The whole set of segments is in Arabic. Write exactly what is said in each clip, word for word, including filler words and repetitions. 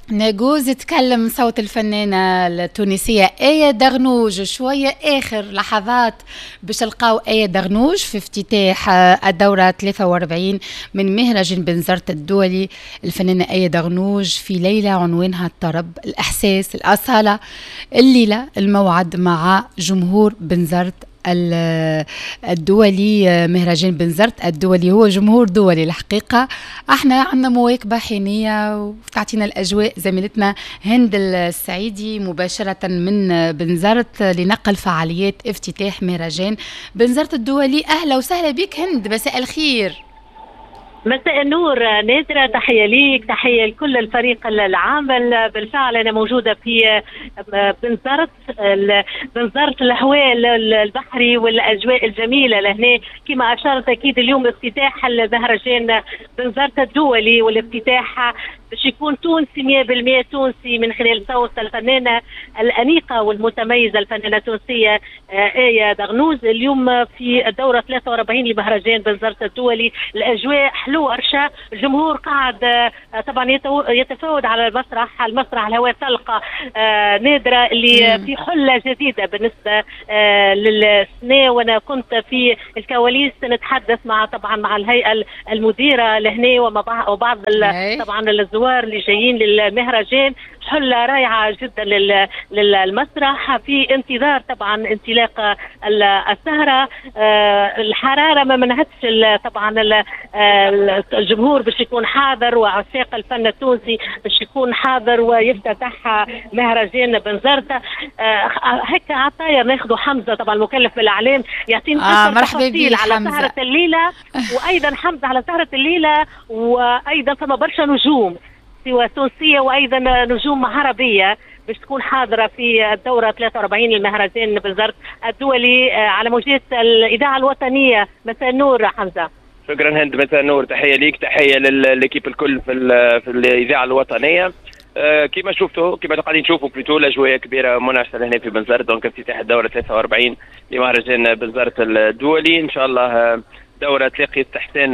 نجوز تكلم صوت الفنانة التونسية آية دغنوج شوية. آخر لحظات باش نلقاو آية دغنوج في افتتاح الدورة ثلاثة وأربعين من مهرجان بنزرت الدولي. الفنانة آية دغنوج في ليلة عنوانها الطرب، الإحساس، الأصالة. الليلة الموعد مع جمهور بنزرت الدولي. مهرجان بنزرت الدولي هو جمهور دولي الحقيقة. احنا عندنا مواكبة حينية وتعطينا الأجواء زميلتنا هند السعيدي مباشرة من بنزرت لنقل فعاليات افتتاح مهرجان بنزرت الدولي. أهلا وسهلا بك هند، مساء الخير. مساء النور نادرة، تحية ليك، تحية لكل الفريق العامل. بالفعل أنا موجودة في بنزرت بنزرت الهواء البحري والأجواء الجميلة لهنا. كما أشارت أكيد اليوم افتتاح المهرجان بنزرت الدولي، والافتتاح باش يكون تونسي مئة بالمئة تونسي من خلال صوت الفنانة الأنيقة والمتميزة الفنانة التونسية آية دغنوج. اليوم في الدورة ثلاثة وأربعين لمهرجان بنزرت الدولي الأجواء حلو أرشا. الجمهور قاعد طبعا يتفاوض على المسرح، المسرح الهواء طلقة نادرة اللي في حلة جديدة بالنسبة للسنة. وأنا كنت في الكواليس نتحدث مع طبعا مع الهيئة المديرة لهنا وبعض طبعا الزوار اللي جايين للمهرجان. حلة رائعة جدا للمسرح، في انتظار طبعا انطلاق السهرة. الحرارة ما منعتش طبعا الجمهور باش يكون حاضر، وعشاق الفن التونسي باش يكون حاضر ويفتتح مهرجان بنزرت. هيك عطايا ناخذوا حمزة طبعا المكلف بالاعلام يعطينا آه اكثر تفاصيل على سهرة الليلة. وايضا حمزة على سهرة الليلة، وايضا فما برشا نجوم سواء تونسية وايضا نجوم عربية باش تكون حاضرة في الدورة ثلاثة وأربعين للمهرجان بنزرت الدولي على موجات الإذاعة الوطنية. مساء النور حمزة. شكرا هند، مساء النور، تحية ليك، تحية للكيب الكل في, في الإذاعة الوطنية. أه كما شفتوا كما قاعدين تشوفوا بلوتو الأجواء كبيرة منعشة هنا في بنزرت. دونك افتتاح الدورة ثلاثة وأربعين لمهرجان بنزرت الدولي. إن شاء الله دورة تلاقي استحسان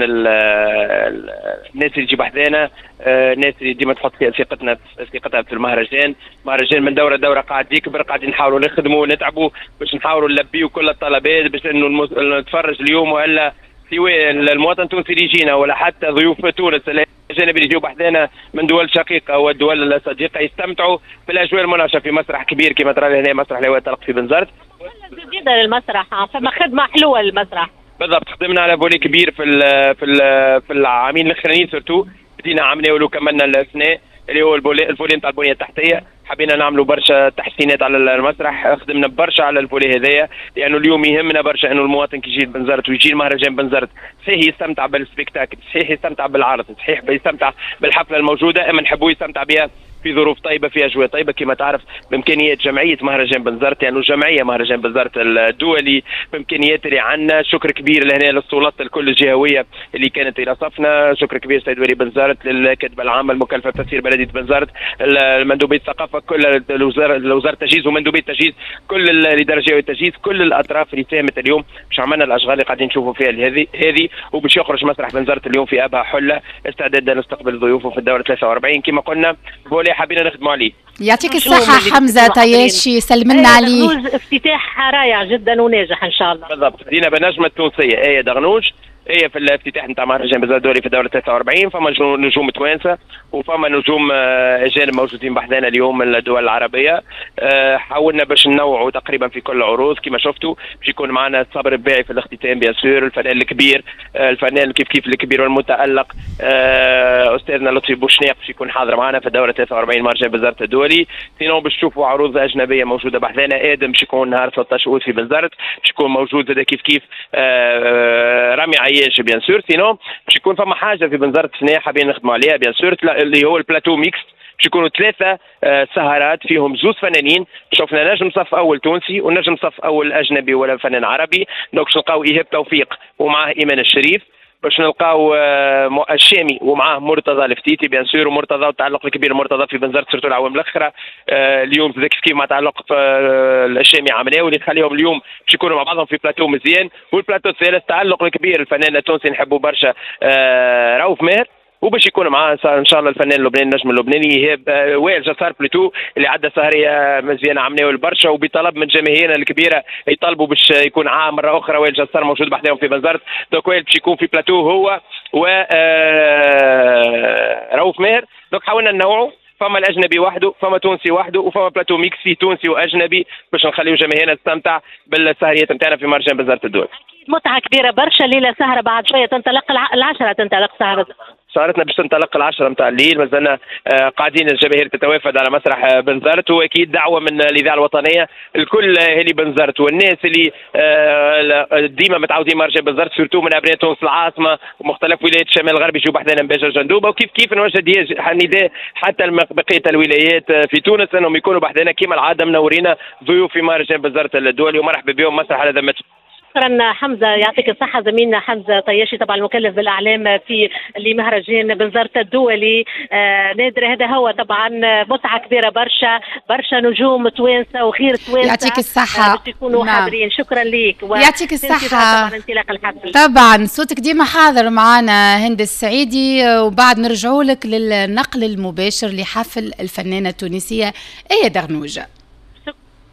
الناس اللي تجي بحذانا، الناس اللي ديما تحط فيها ثقتنا ثقتها في المهرجان. مهرجان من دورة دورة قاعد يكبر، قاعدين نحاولوا نخدموا ونتعبوا باش نحاولوا نلبيوا كل الطلبات باش انه نتفرج اليوم ولا سواء المواطن التونسي اللي يجينا ولا حتى ضيوف تونس الاجانب اللي يجوا بحذانا من دول شقيقه والدول الصديقه يستمتعوا بالاجواء المنعشه في مسرح كبير كما ترى هنا مسرح الهواء طلق في بنزرت. جديده للمسرح، فما خدمه حلوه للمسرح. بالضبط، خدمنا على فولي كبير في ال في ال في العامين الاخرانيين سورتو. بدينا عاملين ولو كملنا السنه اللي هو الفولي الفولي نتاع البنيه التحتيه. حبينا نعملوا برشا تحسينات على المسرح، خدمنا برشا على الفولي هذايا لانه اليوم يهمنا برشا انه المواطن كي يجي بنزرت ويجي المهرجان بنزرت صحيح يستمتع بالسبيكتاكل، صحيح يستمتع بالعرض، صحيح يستمتع بالحفله الموجوده، اما نحبوا يستمتع بها في ظروف طيبه في اجواء طيبه كما تعرف بامكانيات جمعيه مهرجان بنزرت. يعني جمعيه مهرجان بنزرت الدولي بامكانيات اللي عندنا. شكر كبير لهنا للسلطات الكل الجهويه اللي كانت الى صفنا. شكر كبير سيد ولي بنزرت، للكاتبه العامه المكلفه بتسيير بلديه بنزرت، المندوبيه الثقافه، كل الوزاره وزاره التجهيز ومندوبيه التجهيز، كل الاداره الجهويه التجهيز، كل الاطراف اللي ساهمت اليوم باش عملنا الاشغال اللي قاعدين نشوفوا فيها هذه هذه وباش يخرج مسرح بنزرت اليوم في ابها حله استعداد نستقبل ضيوفه في الدوره ثلاثة وأربعين كما قلنا. بولي حابين نخدموا عليه. يعطيك الصحة حمزة طياشي، سلمنا عليه. افتتاح رائع جدا وناجح ان شاء الله. بالضبط، دينا بنجمة التونسية آية دغنوج هي في الافتتاح نتاع مهرجان بنزرت الدولي في الدورة ثلاثة وأربعين. فما نجوم توانسة وفما نجوم اجانب موجودين بحذانا اليوم من الدول العربية. حاولنا باش ننوعوا تقريبا في كل العروض كما شفتوا. باش يكون معنا صبر الباعي في الاختتام بيان سور، الفنان الكبير الفنان كيف كيف الكبير والمتألق استاذنا لطفي بوشناق باش يكون حاضر معنا في الدورة ثلاثة وأربعين مهرجان بنزرت الدولي. سينو باش تشوفوا عروض اجنبيه موجوده بحذانا. ادم باش يكون نهار ثلاثة عشر اوت في بنزرت باش يكون موجود زاد كيف كيف رامي عياش بيان سور. سينو باش يكون فما حاجه في بنزرت سنه حابين نخدموا عليها بيان سور اللي هو البلاتو ميكس. باش يكونوا ثلاثه سهرات فيهم زوز فنانين. شفنا نجم صف اول تونسي ونجم صف اول اجنبي ولا فنان عربي. دونك باش نلقاو ايهاب توفيق ومعاه ايمان الشريف. باش نلقاو الشامي ومعاه مرتضى الفتيتي بيان سور. ومرتضى والتعلق الكبير مرتضى في بنزرت سيرتو العوام الاخرى. آه اليوم زاد كيف مع تعلق آه الشامي عمليه واللي نخليهم اليوم باش يكونوا مع بعضهم في بلاتو مزيان. والبلاتو الثالث تعلق الكبير الفنان التونسي نحبوا برشا آه رؤوف ماهر وباش يكون معاه ان شاء الله الفنان اللبناني النجم اللبناني ايهاب وائل جسار بلوتو اللي عدى سهريه مزيانه عملناه برشا، وبطلب من جماهيرنا الكبيره يطلبوا باش يكون عام مره اخرى وائل جسار موجود بحذاهم في بنزرت. دوك وائل باش يكون في بلاتو هو و رؤوف ماهر. دوك حاولنا ننوعوا، فما الاجنبي وحده، فما تونسي وحده، وفما بلاتو ميكس فيه تونسي واجنبي باش نخليو جماهيرنا تستمتع بالسهريات نتاعنا في مهرجان بنزرت الدول. متعه كبيره برشا، ليله سهره بعد شويه تنطلق العشره، تنطلق سهره سهرتنا باش تنطلق العشرة نتاع الليل. مازلنا آه قاعدين الجماهير تتوافد على مسرح بنزرت، واكيد دعوه من الاذاعه الوطنيه الكل اهالي بنزرت والناس اللي آه ديما متعودين مهرجان بنزرت، سورتو من ابناء تونس العاصمه ومختلف ولايات الشمال الغربي يجوا بحذانا مباشر جندوبه، وكيف كيف نوجه نداء حتى بقيه الولايات في تونس انهم يكونوا بحذانا كيما العاده منورينا ضيوف في مهرجان بنزرت الدولي، ومرحبا بهم مسرح على ذمتهم. شكرا حمزه، يعطيك الصحه زميلنا حمزه طياشي طبعا المكلف بالاعلام في لمهرجان بنزرت الدولي. آه نادر هذا هو طبعا متعه كبيره برشا، برشا نجوم توانسه وخير توانسه يعطيك الصحه آه باش يكونوا نعم. حاضرين. شكرا ليك يعطيك الصحه. طبعا انطلاق الحفل طبعا صوتك ديما حاضر معنا هند السعيدي، وبعد نرجعوا لك للنقل المباشر لحفل الفنانه التونسيه ايه درنوجه.